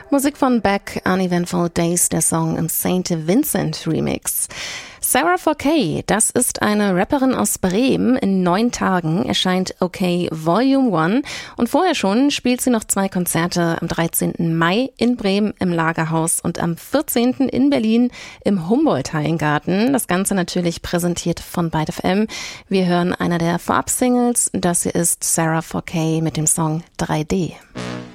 Musik von Beck, Uneventful Days, der Song im St. Vincent Remix. Sarah 4K, das ist eine Rapperin aus Bremen. In 9 Tagen erscheint OK Volume 1 und vorher schon spielt sie noch 2 Konzerte am 13. Mai in Bremen im Lagerhaus und am 14. in Berlin im Humboldt-Hallengarten. Das Ganze natürlich präsentiert von Byte FM. Wir hören einer der Vorab-Singles, das hier ist Sarah 4K mit dem Song 3D.